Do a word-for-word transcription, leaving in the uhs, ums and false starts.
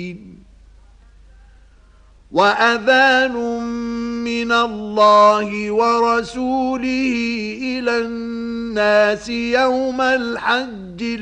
وأذان من الله ورسوله إلى الناس يوم الحج